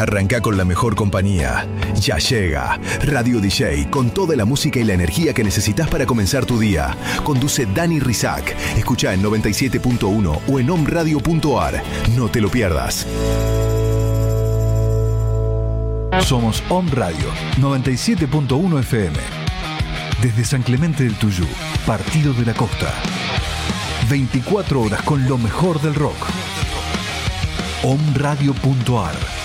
Arranca con la mejor compañía. Ya llega Radio DJ con toda la música y la energía que necesitas para comenzar tu día. Conduce Dani Rizak. Escucha en 97.1 o en omradio.ar. No te lo pierdas. Somos Om Radio 97.1 FM. Desde San Clemente del Tuyú, Partido de la Costa. 24 horas con lo mejor del rock. omradio.ar